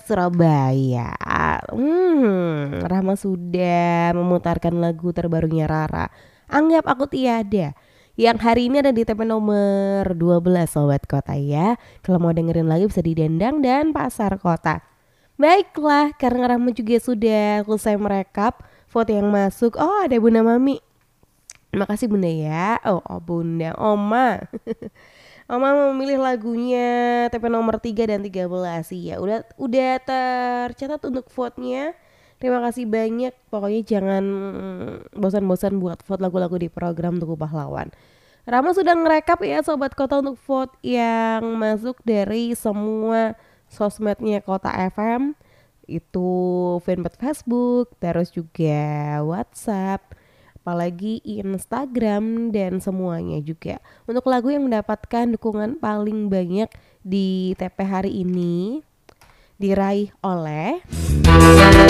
Surabaya. Rahma sudah memutarkan lagu terbarunya Rara, Anggap Aku Tiada, yang hari ini ada di TP nomor 12 Sobat Kota ya. Kalau mau dengerin lagi bisa di Dendang dan Pasar Kota. Baiklah, karena Rahma juga sudah selesai merekap vote yang masuk. Oh, ada Bunda Mami. Makasih Bunda ya. Oh Bunda, Oma. Oma memilih lagunya TP nomor 3 dan 13 sih ya. Udah tercatat untuk vote-nya. Terima kasih banyak. Pokoknya jangan bosan-bosan buat vote lagu-lagu di program Tugu Pahlawan. Rama sudah ngerekap ya Sobat Kota untuk vote yang masuk dari semua sosmednya Kota FM. Itu fanpage Facebook, terus juga WhatsApp, apalagi Instagram dan semuanya juga. Untuk lagu yang mendapatkan dukungan paling banyak di TP hari ini diraih oleh